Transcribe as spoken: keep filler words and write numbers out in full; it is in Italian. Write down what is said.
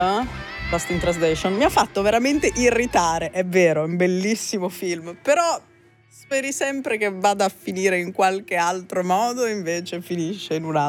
Ah, Lost in Translation mi ha fatto veramente irritare, è vero, è un bellissimo film, però speri sempre che vada a finire in qualche altro modo, invece finisce in un